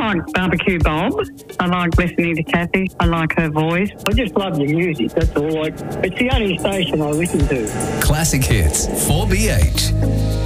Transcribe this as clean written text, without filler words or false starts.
like Barbecue Bob. I like listening to Kathy. I like her voice. I just love your music, that's all. It's the only station I listen to. Classic Hits, 4BH.